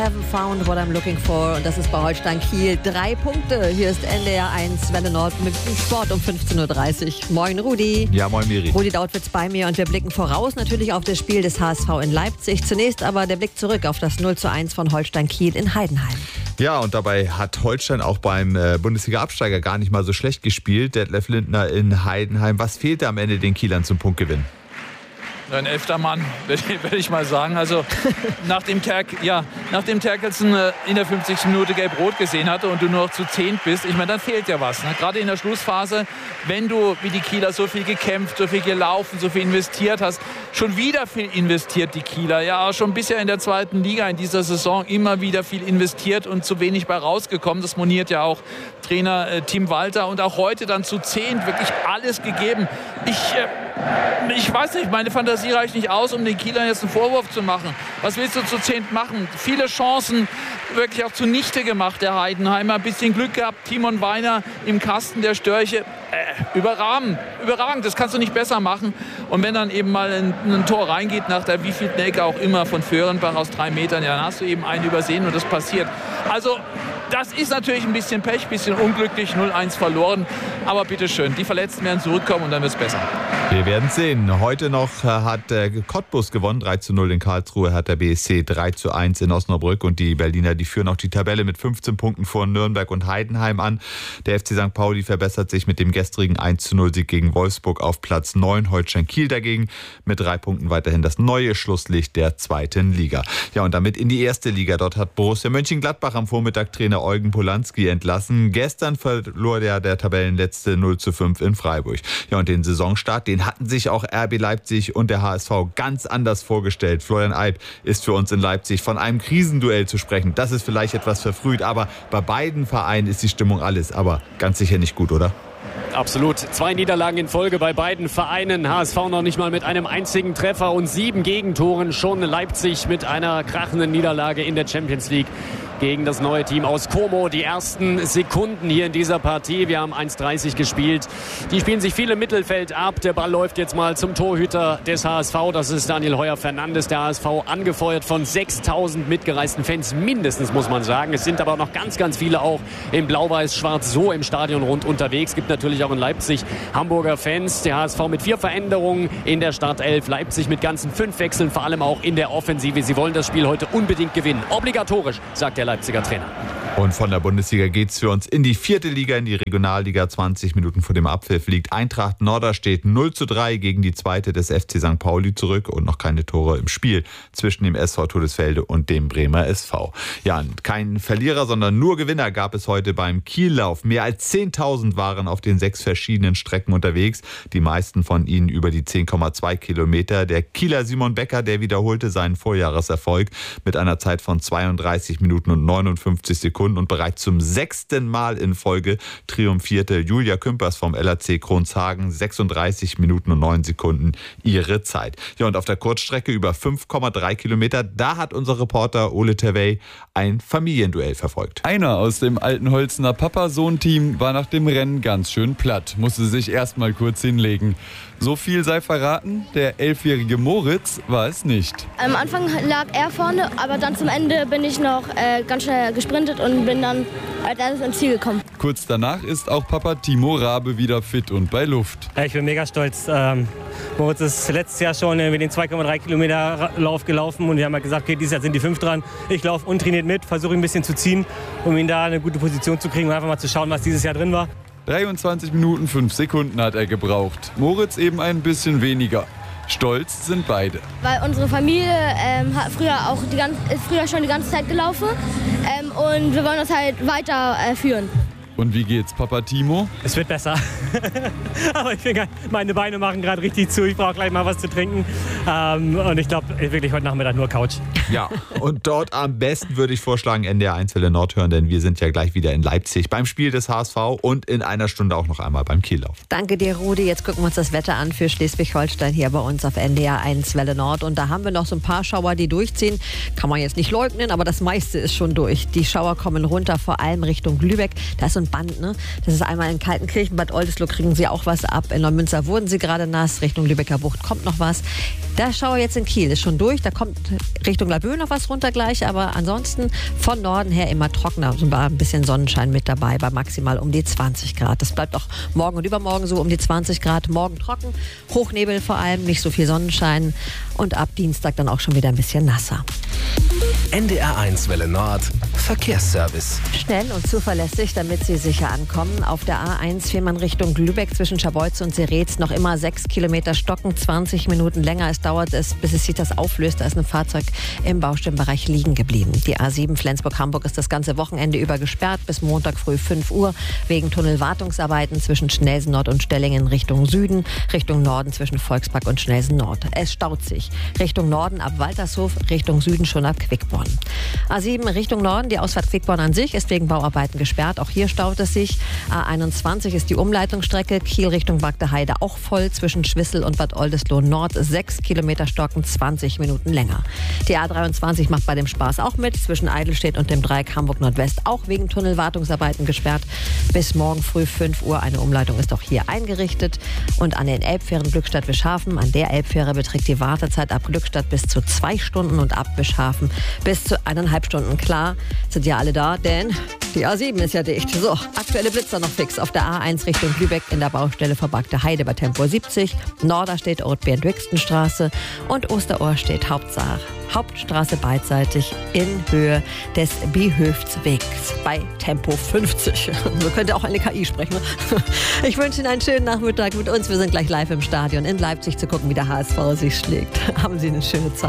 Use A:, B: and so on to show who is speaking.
A: Haven't found what I'm looking for. Und das ist bei Holstein Kiel 3 Punkte. Hier ist NDR 1 Welle Nord mit dem Sport um 15.30 Uhr. Moin Rudi.
B: Ja, moin Miri.
A: Rudi Dautwitz bei mir und wir blicken voraus natürlich auf das Spiel des HSV in Leipzig. Zunächst aber der Blick zurück auf das 0:1 von Holstein Kiel in Heidenheim.
B: Ja, und dabei hat Holstein auch beim Bundesliga-Absteiger gar nicht mal so schlecht gespielt. Detlef Lindner in Heidenheim. Was fehlte am Ende den Kielern zum Punktgewinn?
C: Ein 11. Mann, würde ich mal sagen. Also nachdem Terkelsen in der 50. Minute gelb-rot gesehen hatte und du nur noch zu 10 bist, ich meine, dann fehlt ja was. Ne? Gerade in der Schlussphase, wenn du wie die Kieler so viel gekämpft, so viel gelaufen, so viel investiert hast, schon wieder viel investiert die Kieler. Ja, schon bisher in der 2. Liga in dieser Saison immer wieder viel investiert und zu wenig bei rausgekommen. Das moniert ja auch Trainer Tim Walter und auch heute dann zu 10 wirklich alles gegeben. Ich weiß nicht, meine Fantasie reicht nicht aus, um den Kielern jetzt einen Vorwurf zu machen. Was willst du zu 10 machen? Viele Chancen wirklich auch zunichte gemacht, der Heidenheimer. Ein bisschen Glück gehabt, Timon Weiner im Kasten der Störche. Überragend, das kannst du nicht besser machen. Und wenn dann eben mal ein Tor reingeht, nach der wievielten Ecke auch immer von Föhrenbach aus 3 Metern, ja, dann hast du eben einen übersehen und das passiert. Also das ist natürlich ein bisschen Pech, ein bisschen unglücklich, 0:1 verloren. Aber bitteschön, die Verletzten werden zurückkommen und dann wird es besser.
B: Wir werden sehen. Heute noch hat Cottbus gewonnen, 3:0 in Karlsruhe, hat der BSC 3:1 in Osnabrück und die Berliner, die führen auch die Tabelle mit 15 Punkten vor Nürnberg und Heidenheim an. Der FC St. Pauli verbessert sich mit dem gestrigen 1:0-Sieg gegen Wolfsburg auf Platz 9. Holstein Kiel dagegen mit 3 Punkten weiterhin das neue Schlusslicht der 2. Liga. Ja, und damit in die 1. Liga. Dort hat Borussia Mönchengladbach am Vormittag Trainer Eugen Polanski entlassen. Gestern verlor der Tabellenletzte 0:5 in Freiburg. Ja, und den Saisonstart, den hatten sich auch RB Leipzig und der HSV ganz anders vorgestellt. Florian Eib ist für uns in Leipzig von einem Krisenduell zu sprechen. Das ist vielleicht etwas verfrüht, aber bei beiden Vereinen ist die Stimmung alles, aber ganz sicher nicht gut, oder?
D: Absolut. 2 Niederlagen in Folge bei beiden Vereinen. HSV noch nicht mal mit einem einzigen Treffer und 7 Gegentoren. Schon Leipzig mit einer krachenden Niederlage in der Champions League gegen das neue Team aus Como. Die ersten Sekunden hier in dieser Partie. Wir haben 1:30 gespielt. Die spielen sich viel im Mittelfeld ab. Der Ball läuft jetzt mal zum Torhüter des HSV. Das ist Daniel Heuer-Fernandes. Der HSV angefeuert von 6.000 mitgereisten Fans mindestens, muss man sagen. Es sind aber noch ganz, ganz viele auch in Blau-Weiß-Schwarz so im Stadion rund unterwegs. Es gibt natürlich auch in Leipzig Hamburger Fans. Der HSV mit 4 Veränderungen in der Startelf. Leipzig mit ganzen 5 Wechseln, vor allem auch in der Offensive. Sie wollen das Spiel heute unbedingt gewinnen. Obligatorisch, sagt der Leipziger Trainer.
B: Und von der Bundesliga geht's für uns in die 4. Liga, in die Regionalliga. 20 Minuten vor dem Abpfiff liegt Eintracht Norderstedt 0:3 gegen die 2. des FC St. Pauli zurück und noch keine Tore im Spiel zwischen dem SV Todesfelde und dem Bremer SV. Ja, kein Verlierer, sondern nur Gewinner gab es heute beim Kiellauf. Mehr als 10.000 waren auf den 6 verschiedenen Strecken unterwegs. Die meisten von ihnen über die 10,2 Kilometer. Der Kieler Simon Becker, der wiederholte seinen Vorjahreserfolg mit einer Zeit von 32 Minuten und 59 Sekunden. Und bereits zum 6. Mal in Folge triumphierte Julia Kümpers vom LAC Kronshagen. 36 Minuten und 9 Sekunden ihre Zeit. Ja, und auf der Kurzstrecke über 5,3 Kilometer, da hat unser Reporter Ole Terwey ein Familienduell verfolgt.
E: Einer aus dem Altenholzener Papa-Sohn-Team war nach dem Rennen ganz schön platt, musste sich erst mal kurz hinlegen. So viel sei verraten, der 11-jährige Moritz war es nicht.
F: Am Anfang lag er vorne, aber dann zum Ende bin ich noch ganz schnell gesprintet und bin dann als erstes ins Ziel gekommen.
E: Kurz danach ist auch Papa Timo Rabe wieder fit und bei Luft.
G: Ich bin mega stolz. Moritz ist letztes Jahr schon mit den 2,3 Kilometer Lauf gelaufen und wir haben halt gesagt, okay, dieses Jahr sind die 5 dran. Ich laufe untrainiert mit, versuche ihn ein bisschen zu ziehen, um ihn da eine gute Position zu kriegen und einfach mal zu schauen, was dieses Jahr drin war.
E: 23 Minuten 5 Sekunden hat er gebraucht. Moritz eben ein bisschen weniger. Stolz sind beide.
F: Weil unsere Familie ist früher schon die ganze Zeit gelaufen und wir wollen das halt weiterführen.
E: Und wie geht's Papa Timo?
G: Es wird besser. Aber ich finde, meine Beine machen gerade richtig zu. Ich brauche gleich mal was zu trinken. Und ich glaube wirklich heute Nachmittag nur Couch.
B: Ja, und dort am besten würde ich vorschlagen, NDR 1 Welle Nord hören, denn wir sind ja gleich wieder in Leipzig beim Spiel des HSV und in einer Stunde auch noch einmal beim Kiellauf.
A: Danke dir, Rudi. Jetzt gucken wir uns das Wetter an für Schleswig-Holstein hier bei uns auf NDR 1 Welle Nord. Und da haben wir noch so ein paar Schauer, die durchziehen. Kann man jetzt nicht leugnen, aber das meiste ist schon durch. Die Schauer kommen runter, vor allem Richtung Lübeck. Da ist so ein Band. Ne? Das ist einmal in Kaltenkirchen, Bad Oldesloe kriegen sie auch was ab. In Neumünster wurden sie gerade nass. Richtung Lübecker Bucht kommt noch was. Der Schauer jetzt in Kiel ist schon durch. Da kommt Richtung Laboe noch was runter gleich. Aber ansonsten von Norden her immer trockener. So war ein bisschen Sonnenschein mit dabei bei maximal um die 20 Grad. Das bleibt auch morgen und übermorgen so um die 20 Grad. Morgen trocken, Hochnebel vor allem, nicht so viel Sonnenschein. Und ab Dienstag dann auch schon wieder ein bisschen nasser.
H: NDR1 Welle Nord, Verkehrsservice.
A: Schnell und zuverlässig, damit Sie sicher ankommen. Auf der A1 fährt man Richtung Lübeck zwischen Scharbeutz und Seretz noch immer 6 Kilometer Stocken, 20 Minuten länger. Es dauert es, bis es sich das auflöst. Da ist ein Fahrzeug im Baustellenbereich liegen geblieben. Die A7 Flensburg-Hamburg ist das ganze Wochenende über gesperrt bis Montag früh 5 Uhr wegen Tunnelwartungsarbeiten zwischen Schnelsen Nord und Stellingen Richtung Süden, Richtung Norden zwischen Volkspark und Schnelsen Nord. Es staut sich. Richtung Norden ab Waltershof, Richtung Süden schon ab Quickborn. A7 Richtung Norden, die Ausfahrt Quickborn an sich ist wegen Bauarbeiten gesperrt. Auch hier staut es sich. A21 ist die Umleitungsstrecke. Kiel Richtung Bagdeheide auch voll. Zwischen Schwissel und Bad Oldesloe Nord 6 Kilometer Stocken, 20 Minuten länger. Die A23 macht bei dem Spaß auch mit. Zwischen Eidelstedt und dem Dreieck Hamburg Nordwest auch wegen Tunnelwartungsarbeiten gesperrt. Bis morgen früh 5 Uhr. Eine Umleitung ist auch hier eingerichtet. Und an den Elbfähren Glückstadt-Wischhafen, an der Elbfähre beträgt die Wartezeit ab Glückstadt bis zu 2 Stunden und ab Wischhafen bis zu 1,5 Stunden. Klar, sind ja alle da, denn die A7 ist ja dicht. So, aktuelle Blitzer noch fix. Auf der A1 Richtung Lübeck in der Baustelle vor Bagdeheide bei Tempo 70. Norderstedt Ortbeeren-Dwichstenstraße und Osterohr steht Hauptstraße beidseitig in Höhe des Bihöftswegs bei Tempo 50. So könnte auch eine KI sprechen. Ne? Ich wünsche Ihnen einen schönen Nachmittag mit uns. Wir sind gleich live im Stadion in Leipzig zu gucken, wie der HSV sich schlägt. Haben Sie eine schöne Zeit.